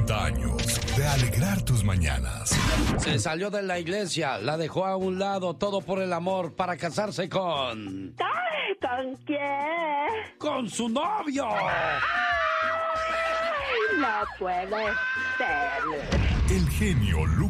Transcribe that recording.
30 años de alegrar tus mañanas. Se salió de la iglesia, la dejó a un lado, todo por el amor, para casarse con... ¡Ay! ¿Con quién? ¡Con su novio! ¡Ay! No puede ser. El genio Lucas